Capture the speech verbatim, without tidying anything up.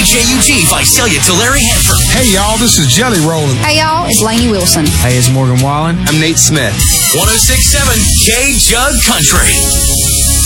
J U G, Visalia, Tulare, Hanford. Hey, y'all, this is Jelly Rollin'. Hey, y'all, it's Lainey Wilson. Hey, it's Morgan Wallen. I'm Nate Smith. one oh six point seven K Jug Country.